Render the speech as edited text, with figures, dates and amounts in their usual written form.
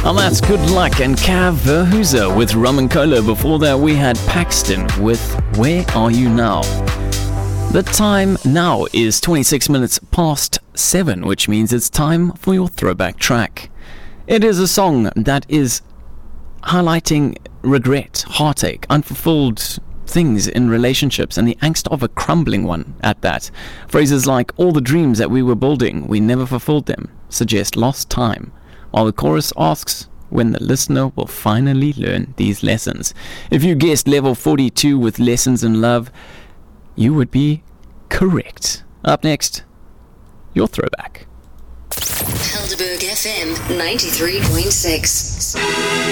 And that's Good Luck and Cav Verhooza with Rum and Cola. Before that, we had Paxton with Where Are You Now? The time now is 26 minutes past 7, which means it's time for your throwback track. It is a song that is highlighting regret, heartache, unfulfilled things in relationships, and the angst of a crumbling one at that. Phrases like, all the dreams that we were building, we never fulfilled them, suggest lost time, while the chorus asks when the listener will finally learn these lessons. If you guessed level 42 with Lessons in Love, you would be correct. Up next, your throwback. Helderberg FM 93.6.